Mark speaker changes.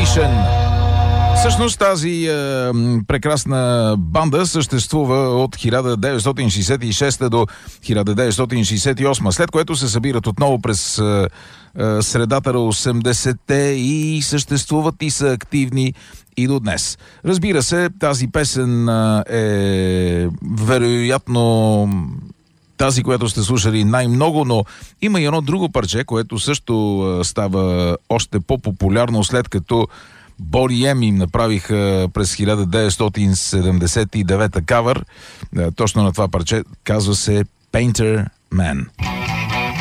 Speaker 1: Nation. Всъщност тази прекрасна банда съществува от 1966 до 1968, след което се събират отново през средата на 80-те и съществуват и са активни и до днес. Разбира се, тази песен е вероятно тази, която сте слушали най-много, но има и едно друго парче, което също става още по-популярно, след като Боди им направиха през 1979 кавър точно на това парче, казва се Painter Man.